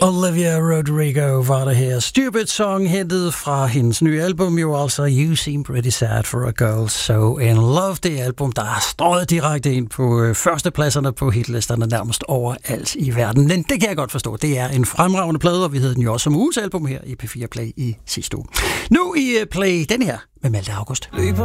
Olivia Rodrigo var det her. Stupid Song, hentet fra hendes nye album, jo altså You Seem Pretty Sad for a Girl So In Love. Det album, der er strøget direkte ind på førstepladserne på hitlisterne nærmest overalt i verden. Men det kan jeg godt forstå. Det er en fremragende plade, og vi havde den jo også som ugens album her i P4 Play i sidste uge. Nu i Play, den her med Malte August.